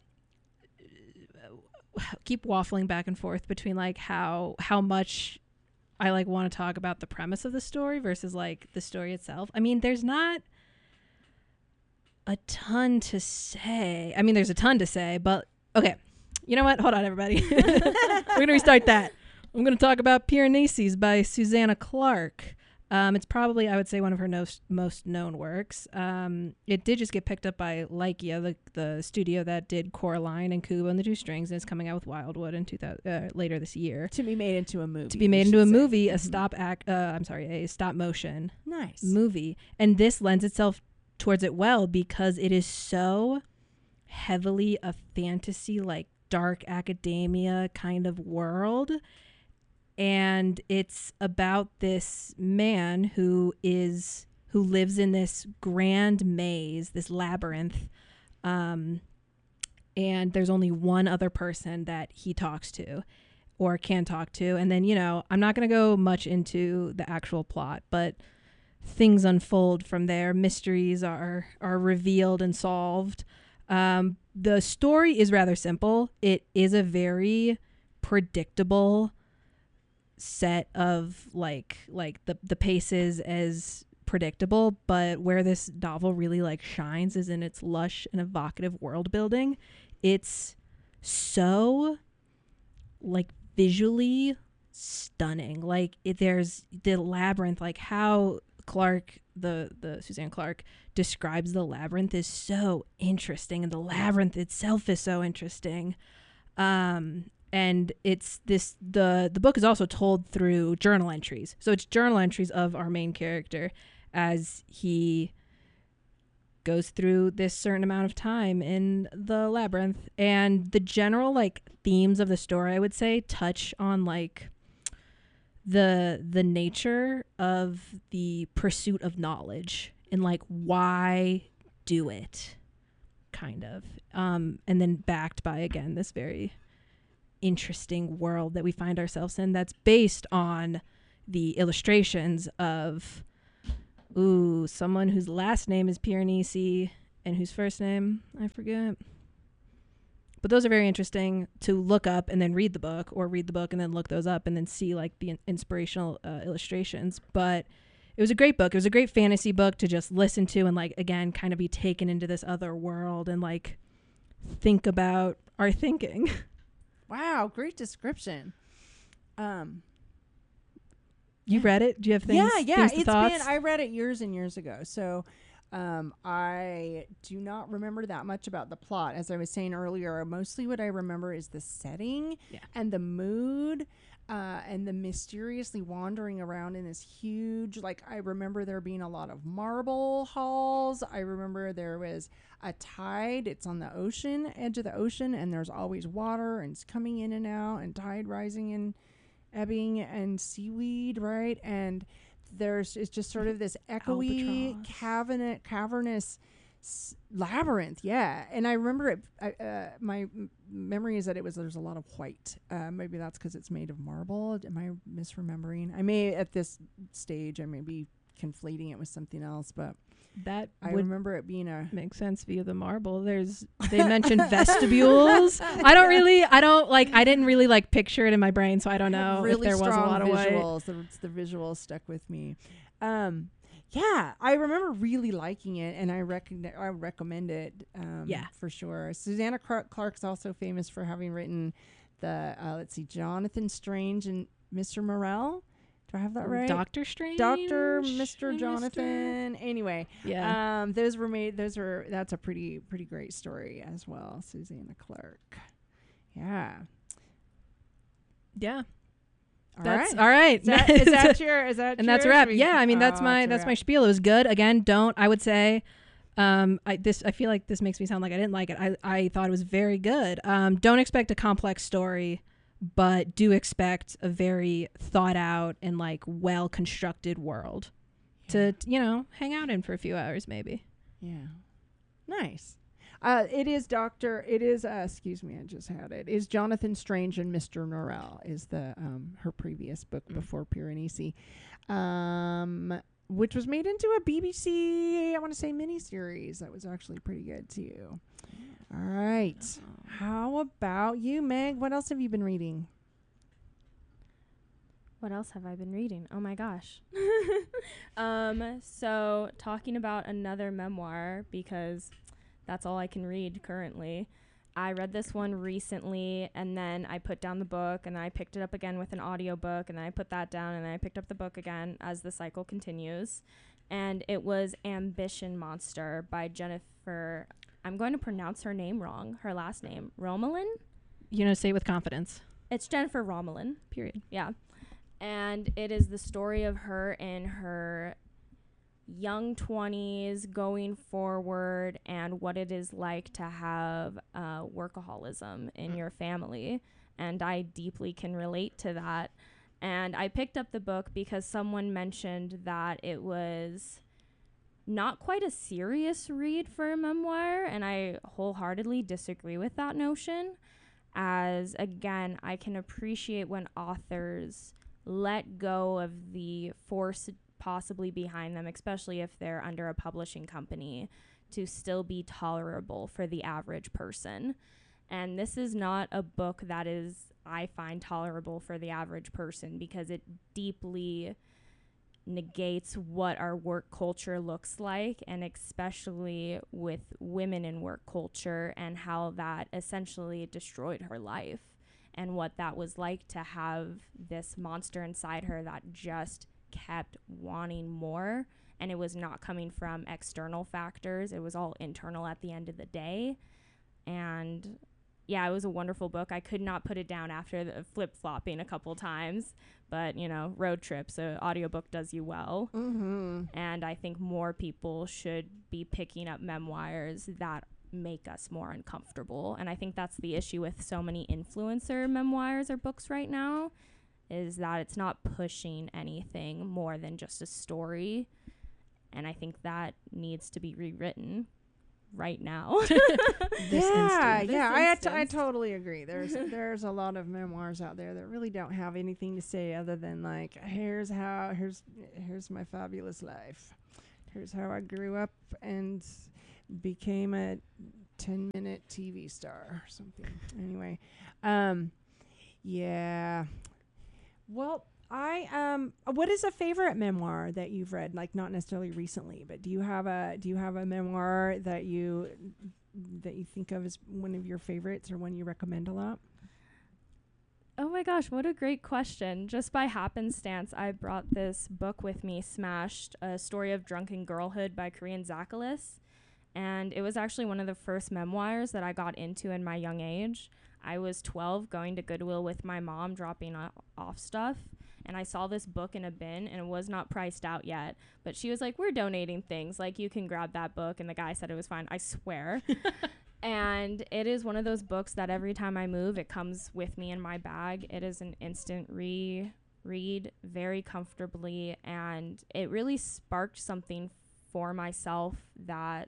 keep waffling back and forth between like how how much I like want to talk about the premise of the story versus like the story itself. I mean, there's not a ton to say. I mean, there's a ton to say, but okay. You know what? Hold on, everybody. We're going to restart that. I'm going to talk about Piranesi by Susanna Clark. Um, it's probably, I would say, one of her no- most known works. Um, it did just get picked up by Lycia, the, the studio that did Coraline and Kubo and the Two Strings, and it's coming out with Wildwood in two thousand uh, later this year. To be made into a movie. To be made into a say. movie, a Mm-hmm. stop act. Uh, I'm sorry, a stop motion Nice. movie, and this lends itself towards it well because it is so heavily a fantasy, like dark academia kind of world. And it's about this man who is who lives in this grand maze, this labyrinth, um, and there's only one other person that he talks to or can talk to. And then, you know, I'm not going to go much into the actual plot, but things unfold from there. Mysteries are are revealed and solved. Um, the story is rather simple. It is a very predictable set of like like the the paces as predictable, but where this novel really like shines is in its lush and evocative world building. It's so like visually stunning. Like it, there's the labyrinth, like how Clark the the Suzanne Clark describes the labyrinth is so interesting, and the labyrinth itself is so interesting. Um and it's this the the book is also told through journal entries. So it's journal entries of our main character as he goes through this certain amount of time in the labyrinth, and the general like themes of the story, I would say, touch on like the the nature of the pursuit of knowledge and like why do it, kind of, um and then backed by, again, this very interesting world that we find ourselves in that's based on the illustrations of ooh someone whose last name is Piranesi and whose first name I forget. But those are very interesting to look up and then read the book, or read the book and then look those up and then see like the in- inspirational uh, illustrations. But it was a great book. It was a great fantasy book to just listen to and like, again, kind of be taken into this other world and like think about our thinking. Wow, great description. Um, you yeah. read it? Do you have things? Yeah, yeah. things to It's thoughts? been. I read it years and years ago, so um, I do not remember that much about the plot. As I was saying earlier, mostly what I remember is the setting Yeah. and the mood. Uh, and the mysteriously wandering around in this huge, like, I remember there being a lot of marble halls. I remember there was a tide. It's on the ocean, edge of the ocean, and there's always water, and it's coming in and out, and tide rising and ebbing, and seaweed, right? And there's, it's just sort of this echoey, Albatross. cavern- cavernous s- labyrinth. Yeah. And I remember it, I, uh, my m- memory is that it was, there's a lot of white. Uh, maybe that's because it's made of marble. Am I misremembering? I may, at this stage, I may be conflating it with something else, but That I would remember it being a, make sense via the marble. There's they mentioned vestibules. I don't really I don't like I didn't really like picture it in my brain, so I don't know really if there was a strong lot of white. visuals. The, the visuals stuck with me. Um, yeah, I remember really liking it, and I recognize I recommend it. Um, Yeah. for sure. Susanna Clark- Clark's also famous for having written the uh, let's see, Jonathan Strange and Mister Morrell. Do I have that right? Doctor Strange. Doctor Mister and Mister Jonathan. Anyway, Yeah. um, those were made. Those are that's a pretty pretty great story as well. Susanna Clark. Yeah. yeah. All That's right. all right. Is that, is that your? Is that? and that's a yours? wrap. We- Yeah, I mean that's Oh, my it's a that's my wrap. spiel. It was good. Again, don't I would say um I this I feel like this makes me sound like I didn't like it. I I thought it was very good. Um don't expect a complex story, but do expect a very thought out and like well constructed world Yeah. to, you know, hang out in for a few hours maybe. Yeah. Nice. Uh, it is Doctor It is. Uh, excuse me. I just had it. Is Jonathan Strange and Mister Norrell is the um her previous book Mm. before Piranesi, um, which was made into a B B C, I want to say, miniseries that was actually pretty good too. All right. How about you, Meg? What else have you been reading? What else have I been reading? Oh my gosh. um, so talking about another memoir, because that's all I can read currently. I read this one recently, and then I put down the book, and then I picked it up again with an audiobook, and then I put that down, and then I picked up the book again as the cycle continues. And it was Ambition Monster by Jennifer. I'm going to pronounce her name wrong. Her last name, Romelin? You know, say it with confidence. It's Jennifer Romelin. Period. Yeah. And it is the story of her in her young twenties going forward and what it is like to have uh, workaholism in your family. And I deeply can relate to that. And I picked up the book because someone mentioned that it was not quite a serious read for a memoir. And I wholeheartedly disagree with that notion. As, again, I can appreciate when authors let go of the force possibly behind them, especially if they're under a publishing company, to still be tolerable for the average person. And this is not a book that is, I find, tolerable for the average person, because it deeply negates what our work culture looks like, and especially with women in work culture, and how that essentially destroyed her life, and what that was like to have this monster inside her that just kept wanting more. And it was not coming from external factors. It was all internal at the end of the day. And yeah, it was a wonderful book. I could not put it down after the flip-flopping a couple times, but, you know, road trips, an audiobook does you well. Mm-hmm. And I think more people should be picking up memoirs that make us more uncomfortable. And I think that's the issue with so many influencer memoirs or books right now, is that it's not pushing anything more than just a story. And I think that needs to be rewritten right now. This yeah, instant. yeah, This I, t- I instance. totally agree. There's there's a lot of memoirs out there that really don't have anything to say other than like, here's how here's here's my fabulous life. Here's how I grew up and became a ten minute T V star or something. Anyway, um, yeah. Well, I um, what is a favorite memoir that you've read? Like, not necessarily recently, but do you have a do you have a memoir that you that you think of as one of your favorites or one you recommend a lot? Oh my gosh, what a great question. Just by happenstance, I brought this book with me, Smashed, A Story of Drunken Girlhood by Corinne Zakalis. And it was actually one of the first memoirs that I got into in my young age. I was twelve, going to Goodwill with my mom, dropping o- off stuff. And I saw this book in a bin, and it was not priced out yet. But she was like, we're donating things. Like, you can grab that book. And the guy said it was fine. I swear. And it is one of those books that every time I move, it comes with me in my bag. It is an instant re read very comfortably. And it really sparked something for myself, that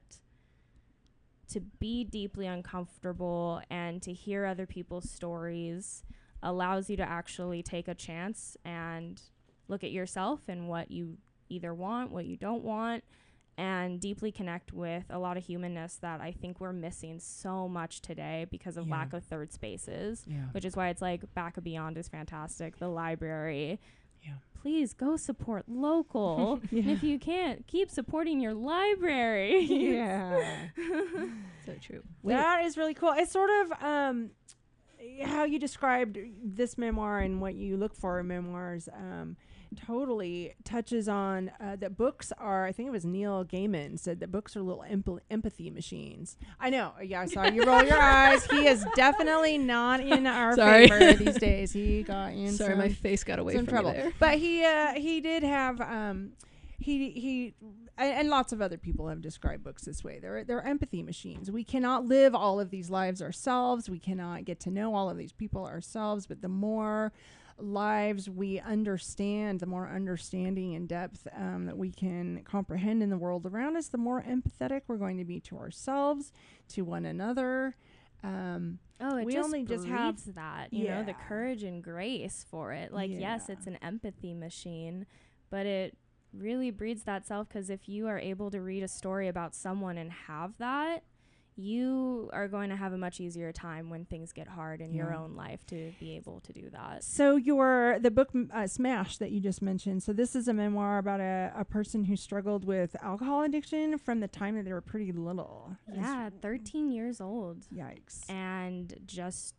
to be deeply uncomfortable and to hear other people's stories allows you to actually take a chance and look at yourself and what you either want, what you don't want, and deeply connect with a lot of humanness that I think we're missing so much today because of Yeah. lack of third spaces, Yeah. which is why it's like Back of Beyond is fantastic, the library. Yeah. Please go support local. Yeah. And if you can't, keep supporting your library. Yeah. So true. That is really cool. It's sort of um, how you described this memoir and what you look for in memoirs. Um, totally touches on uh, that books are, I think it was Neil Gaiman said that books are little emp- empathy machines. I know. Yeah, I saw you roll your eyes. He is definitely not in our Sorry. favor these days. He got in Sorry, some, my face got away some from trouble. me there. But he uh, he did have um, he he and, and lots of other people have described books this way. They're they're empathy machines. We cannot live all of these lives ourselves. We cannot get to know all of these people ourselves. But the more lives we understand, the more understanding and depth um, that we can comprehend in the world around us, the more empathetic we're going to be to ourselves, to one another. Um, Oh, it We just only breeds just have- that, you know, the Yeah. courage and grace for it. Like, yes, Yeah. it's an empathy machine, but it really breeds that self, because if you are able to read a story about someone and have that, you are going to have a much easier time when things get hard in your Yeah. own life to be able to do that. So your the book m- uh, Smash that you just mentioned. So this is a memoir about a, a person who struggled with alcohol addiction from the time that they were pretty little. It's- Yeah, thirteen years old. Yikes. And just,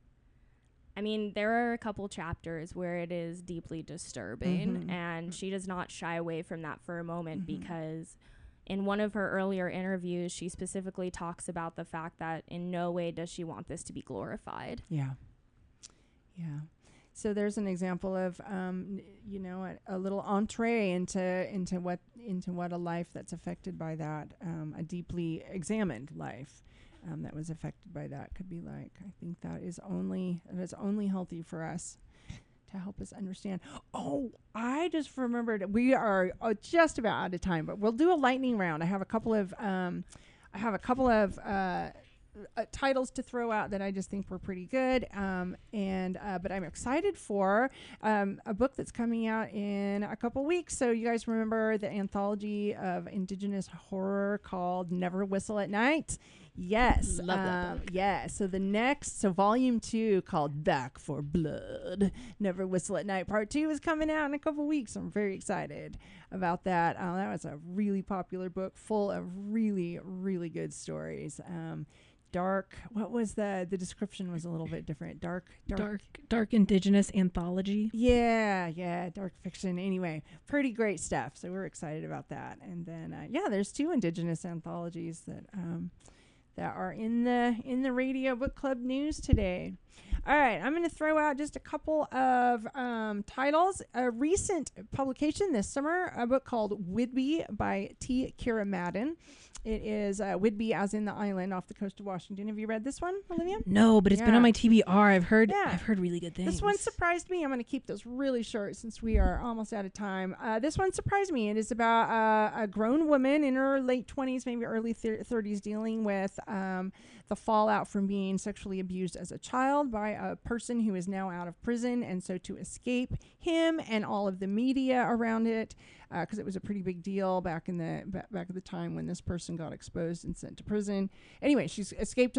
I mean, there are a couple chapters where it is deeply disturbing, Mhm. and she does not shy away from that for a moment, Mhm. because in one of her earlier interviews, she specifically talks about the fact that in no way does she want this to be glorified. Yeah. Yeah. So there's an example of, um, n- you know, a, a little entree into into what into what a life that's affected by that, um, a deeply examined life um, that was affected by that could be like. I think that is only that's only healthy for us to help us understand. Oh, I just remembered we are uh, just about out of time, but we'll do a lightning round. I have a couple of um, I have a couple of. Uh, Uh, titles to throw out that I just think were pretty good, um, and uh, but I'm excited for um, a book that's coming out in a couple weeks. So you guys remember the anthology of Indigenous horror called Never Whistle at Night? Yes, Love that um, book. yeah. So the next, so volume two called Back for Blood, Never Whistle at Night, part two is coming out in a couple weeks. I'm very excited about that. Uh, that was a really popular book, full of really, really good stories. Um, Dark. What was the the description was a little bit different. Dark, dark. Dark, dark indigenous anthology. Yeah, yeah, dark fiction. Anyway, pretty great stuff. So we're excited about that. And then uh, yeah, there's two Indigenous anthologies that um, that are in the in the Radio Book Club news today. All right, I'm going to throw out just a couple of um, titles. A recent publication this summer, a book called Whidbey by T. Kira Madden. It is uh, Whidbey, as in the island off the coast of Washington. Have you read this one, Olivia? No, but it's Yeah. been on my T B R. I've heard. Yeah. I've heard really good things. This one surprised me. I'm going to keep those really short since we are almost out of time. Uh, this one surprised me. It is about uh, a grown woman in her late twenties, maybe early thir- thirties, dealing with um, the fallout from being sexually abused as a child by a person who is now out of prison. And so to escape him and all of the media around it, because uh, it was a pretty big deal back in the ba- back at the time when this person got exposed and sent to prison. Anyway, she's escaped